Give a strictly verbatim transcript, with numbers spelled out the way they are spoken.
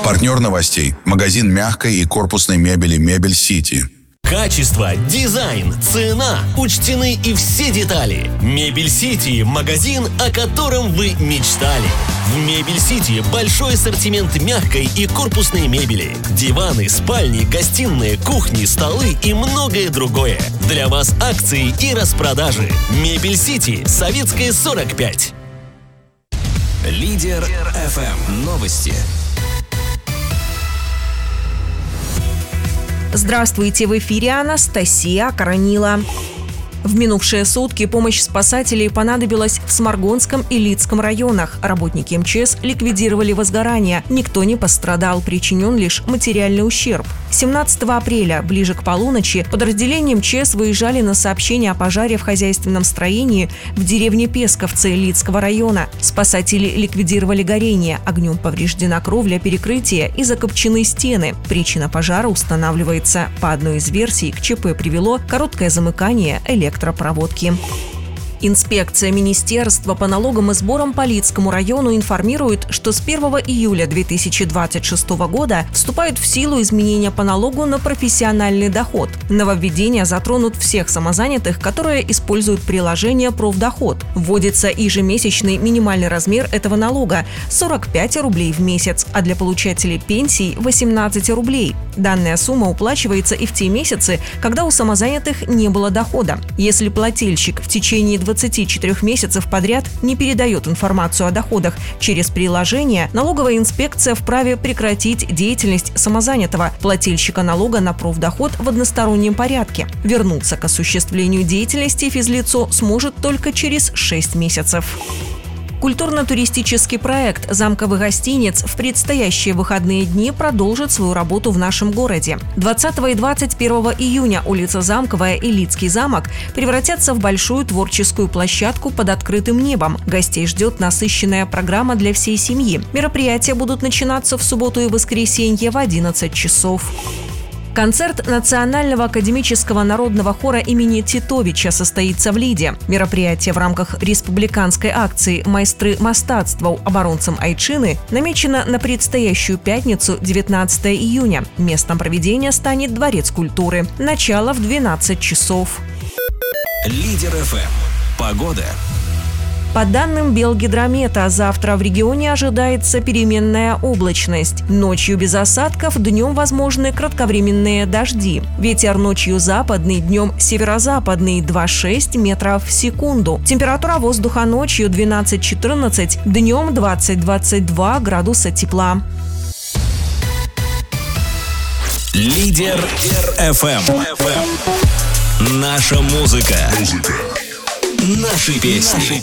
Партнер новостей – магазин мягкой и корпусной мебели «Мебель Сити». Качество, дизайн, цена – учтены и все детали. «Мебель Сити» – магазин, о котором вы мечтали. В «Мебель Сити» большой ассортимент мягкой и корпусной мебели. Диваны, спальни, гостиные, кухни, столы и многое другое. Для вас акции и распродажи. «Мебель Сити», Советская, сорок пять. Лидер эф эм. Новости. Здравствуйте, в эфире Анастасия Коронила. В минувшие сутки помощь спасателей понадобилась в Сморгонском и Лидском районах. Работники эм че эс ликвидировали возгорание. Никто не пострадал, причинен лишь материальный ущерб. семнадцатого апреля, ближе к полуночи, подразделения эм че эс выезжали на сообщение о пожаре в хозяйственном строении в деревне Песковцы Лидского района. Спасатели ликвидировали горение. Огнем повреждена кровля перекрытия и закопчены стены. Причина пожара устанавливается. По одной из версий, к ЧП привело короткое замыкание электропроводки. электропроводки. Инспекция Министерства по налогам и сборам по Лидскому району информирует, что с первого июля две тысячи двадцать шестого года вступают в силу изменения по налогу на профессиональный доход. Нововведения затронут всех самозанятых, которые используют приложение «Профдоход». Вводится ежемесячный минимальный размер этого налога – сорок пять рублей в месяц, а для получателей пенсий – восемнадцать рублей. Данная сумма уплачивается и в те месяцы, когда у самозанятых не было дохода. Если плательщик в течение двадцати четырёх месяцев подряд не передает информацию о доходах через приложение, налоговая инспекция вправе прекратить деятельность самозанятого, плательщика налога на профдоход в одностороннем порядке. Вернуться к осуществлению деятельности физлицо сможет только через шесть месяцев. Культурно-туристический проект «Замковый гостиниц» в предстоящие выходные дни продолжит свою работу в нашем городе. двадцатого и двадцать первого июня улица Замковая и Лидский замок превратятся в большую творческую площадку под открытым небом. Гостей ждет насыщенная программа для всей семьи. Мероприятия будут начинаться в субботу и воскресенье в одиннадцать часов. Концерт Национального академического народного хора имени Титовича состоится в Лиде. Мероприятие в рамках республиканской акции «Майстры мастацтва оборонцам Айчины» намечено на предстоящую пятницу, девятнадцатого июня. Местом проведения станет Дворец культуры. Начало в двенадцать часов. Лидер эф эм. Погода. По данным Белгидромета, завтра в регионе ожидается переменная облачность. Ночью без осадков, днем возможны кратковременные дожди. Ветер ночью западный, днем северо-западный два целых шесть десятых метров в секунду. Температура воздуха ночью двенадцать-четырнадцать, днем двадцать-двадцать два градуса тепла. Лидер эф эм. Наша музыка. Наши песни.